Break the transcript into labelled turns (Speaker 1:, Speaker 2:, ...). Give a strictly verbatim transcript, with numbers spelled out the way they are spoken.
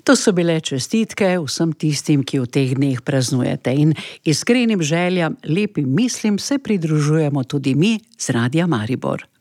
Speaker 1: To so bile čestitke vsem tistim, ki v teh dneh praznujete, in iskrenim željam, lepim mislim se pridružujemo tudi mi z Radia Maribor.